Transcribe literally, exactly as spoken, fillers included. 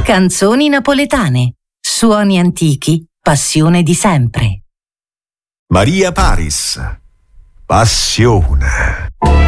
Canzoni napoletane, suoni antichi, passione di sempre. Maria Paris, passione.